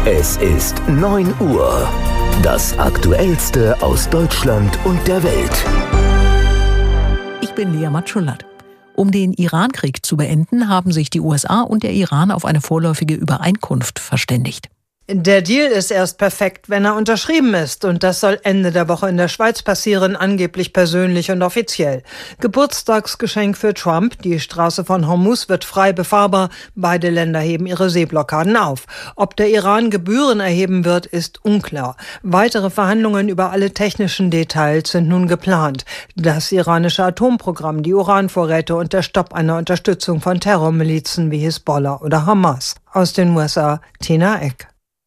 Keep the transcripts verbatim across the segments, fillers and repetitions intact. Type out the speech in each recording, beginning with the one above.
Es ist neun Uhr. Das Aktuellste aus Deutschland und der Welt. Ich bin Lea Matschulat. Um den Iran-Krieg zu beenden, haben sich die U S A und der Iran auf eine vorläufige Übereinkunft verständigt. Der Deal ist erst perfekt, wenn er unterschrieben ist. Und das soll Ende der Woche in der Schweiz passieren, angeblich persönlich und offiziell. Geburtstagsgeschenk für Trump. Die Straße von Hormuz wird frei befahrbar. Beide Länder heben ihre Seeblockaden auf. Ob der Iran Gebühren erheben wird, ist unklar. Weitere Verhandlungen über alle technischen Details sind nun geplant. Das iranische Atomprogramm, die Uranvorräte und der Stopp einer Unterstützung von Terrormilizen wie Hisbollah oder Hamas. Aus den U S A, Tina Eck.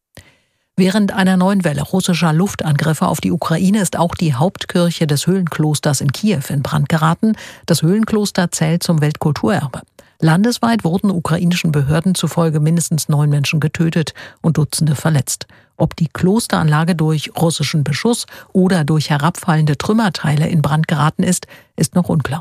Während einer neuen Welle russischer Luftangriffe auf die Ukraine ist auch die Hauptkirche des Höhlenklosters in Kiew in Brand geraten. Das Höhlenkloster zählt zum Weltkulturerbe. Landesweit wurden ukrainischen Behörden zufolge mindestens neun Menschen getötet und Dutzende verletzt. Ob die Klosteranlage durch russischen Beschuss oder durch herabfallende Trümmerteile in Brand geraten ist, ist noch unklar.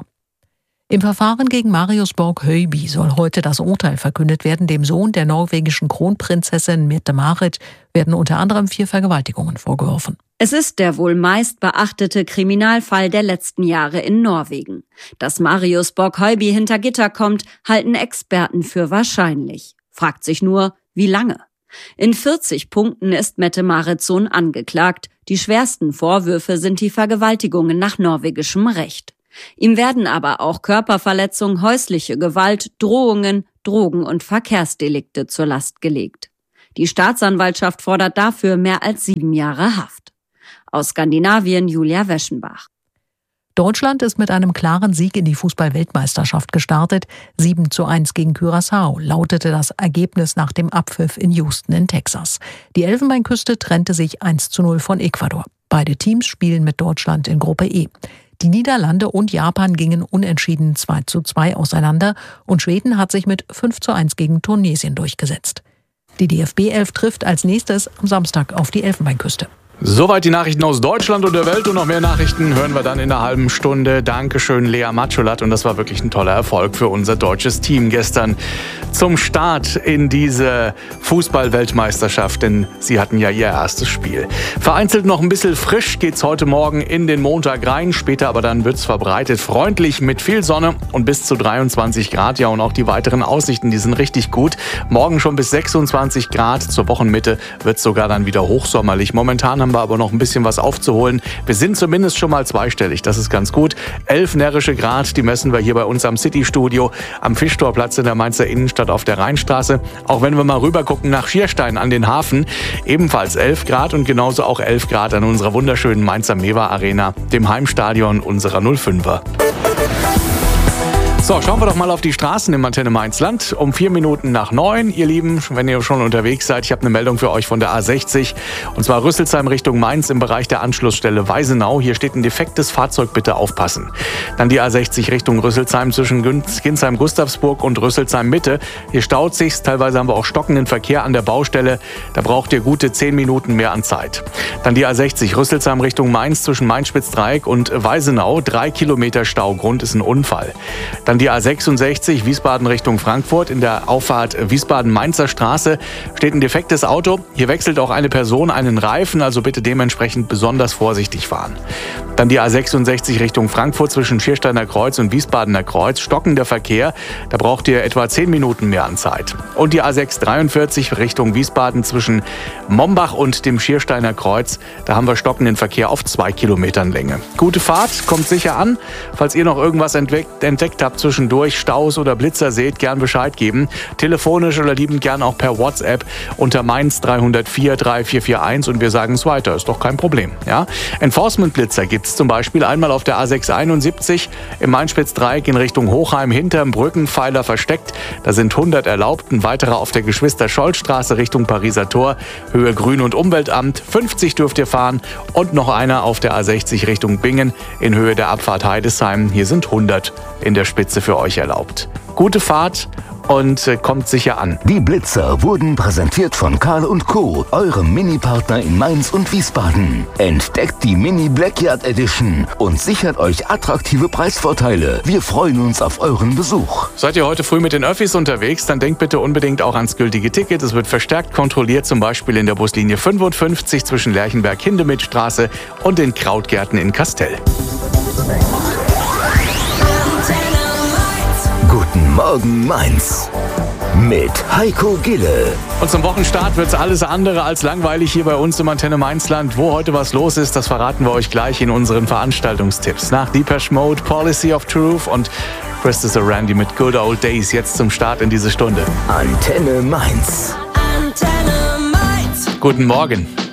Im Verfahren gegen Marius Borg-Høiby soll heute das Urteil verkündet werden. Dem Sohn der norwegischen Kronprinzessin Mette-Marit werden unter anderem vier Vergewaltigungen vorgeworfen. Es ist der wohl meist beachtete Kriminalfall der letzten Jahre in Norwegen. Dass Marius Borg-Høiby hinter Gitter kommt, halten Experten für wahrscheinlich. Fragt sich nur, wie lange? In vierzig Punkten ist Mette-Marits Sohn angeklagt. Die schwersten Vorwürfe sind die Vergewaltigungen nach norwegischem Recht. Ihm werden aber auch Körperverletzung, häusliche Gewalt, Drohungen, Drogen- und Verkehrsdelikte zur Last gelegt. Die Staatsanwaltschaft fordert dafür mehr als sieben Jahre Haft. Aus Skandinavien Julia Weschenbach. Deutschland ist mit einem klaren Sieg in die Fußball-Weltmeisterschaft gestartet. sieben zu eins gegen Curaçao lautete das Ergebnis nach dem Abpfiff in Houston in Texas. Die Elfenbeinküste trennte sich eins zu null von Ecuador. Beide Teams spielen mit Deutschland in Gruppe E. Die Niederlande und Japan gingen unentschieden zwei zu zwei auseinander und Schweden hat sich mit fünf zu eins gegen Tunesien durchgesetzt. Die D F B elf trifft als nächstes am Samstag auf die Elfenbeinküste. Soweit die Nachrichten aus Deutschland und der Welt und noch mehr Nachrichten hören wir dann in einer halben Stunde. Dankeschön, Lea Matschulat, und das war wirklich ein toller Erfolg für unser deutsches Team gestern zum Start in diese Fußball-Weltmeisterschaft, denn sie hatten ja ihr erstes Spiel. Vereinzelt noch ein bisschen frisch geht's heute Morgen in den Montag rein, später aber dann wird's verbreitet freundlich mit viel Sonne und bis zu dreiundzwanzig Grad. Ja, und auch die weiteren Aussichten, die sind richtig gut. Morgen schon bis sechsundzwanzig Grad, zur Wochenmitte wird's sogar dann wieder hochsommerlich. Momentan haben wir aber noch ein bisschen was aufzuholen. Wir sind zumindest schon mal zweistellig, das ist ganz gut. Elf närrische Grad, die messen wir hier bei uns am City-Studio, am Fischtorplatz in der Mainzer Innenstadt auf der Rheinstraße. Auch wenn wir mal rüber gucken nach Schierstein an den Hafen, ebenfalls elf Grad und genauso auch elf Grad an unserer wunderschönen Mainzer Mewa Arena, dem Heimstadion unserer null fünfer. So, schauen wir doch mal auf die Straßen im Antenne Mainz-Land. Um vier Minuten nach neun, ihr Lieben, wenn ihr schon unterwegs seid, ich habe eine Meldung für euch von der A sechzig. Und zwar Rüsselsheim Richtung Mainz im Bereich der Anschlussstelle Weisenau. Hier steht ein defektes Fahrzeug, bitte aufpassen. Dann die A sechzig Richtung Rüsselsheim zwischen Ginsheim-Gustavsburg und Rüsselsheim-Mitte. Hier staut sich's, teilweise haben wir auch stockenden Verkehr an der Baustelle. Da braucht ihr gute zehn Minuten mehr an Zeit. Dann die A sechzig Rüsselsheim Richtung Mainz zwischen Mainz-Spitzdreieck und Weisenau. Drei Kilometer Stau, Grund ist ein Unfall. Dann die A sechsundsechzig Wiesbaden Richtung Frankfurt. In der Auffahrt Wiesbaden-Mainzer Straße steht ein defektes Auto. Hier wechselt auch eine Person einen Reifen, also bitte dementsprechend besonders vorsichtig fahren. Dann die A sechsundsechzig Richtung Frankfurt zwischen Schiersteiner Kreuz und Wiesbadener Kreuz. Stockender Verkehr, da braucht ihr etwa zehn Minuten mehr an Zeit. Und die A sechshundertdreiundvierzig Richtung Wiesbaden zwischen Mombach und dem Schiersteiner Kreuz. Da haben wir stockenden Verkehr auf zwei Kilometern Länge. Gute Fahrt, kommt sicher an. Falls ihr noch irgendwas entdeckt, entdeckt habt zwischendurch, Staus oder Blitzer seht, gern Bescheid geben. Telefonisch oder liebend gern auch per WhatsApp unter Mainz drei null vier drei vier vier eins und wir sagen es weiter, ist doch kein Problem. Ja? Enforcement-Blitzer gibt es zum Beispiel einmal auf der A sechshunderteinundsiebzig im Mainz-Spitzdreieck in Richtung Hochheim hinterm Brückenpfeiler versteckt. Da sind hundert erlaubt. Ein weiterer auf der Geschwister-Scholl-Straße Richtung Pariser Tor, Höhe Grün- und Umweltamt. fünfzig dürft ihr fahren. Und noch einer auf der A sechzig Richtung Bingen in Höhe der Abfahrt Heidesheim. Hier sind hundert in der Spitze für euch erlaubt. Gute Fahrt und äh, kommt sicher an. Die Blitzer wurden präsentiert von Karl und Co., eurem Mini-Partner in Mainz und Wiesbaden. Entdeckt die Mini Blackyard Edition und sichert euch attraktive Preisvorteile. Wir freuen uns auf euren Besuch. Seid ihr heute früh mit den Öffis unterwegs, dann denkt bitte unbedingt auch ans gültige Ticket. Es wird verstärkt kontrolliert, zum Beispiel in der Buslinie fünfundfünfzig zwischen Lerchenberg-Hindemithstraße und den Krautgärten in Kastel. Guten Morgen Mainz mit Heiko Gille. Und zum Wochenstart wird's alles andere als langweilig hier bei uns im Antenne Mainzland. Wo heute was los ist, das verraten wir euch gleich in unseren Veranstaltungstipps. Nach Depeche Mode, Policy of Truth und Christopher Randy mit Good Old Days jetzt zum Start in diese Stunde. Antenne Mainz. Antenne Mainz. Guten Morgen.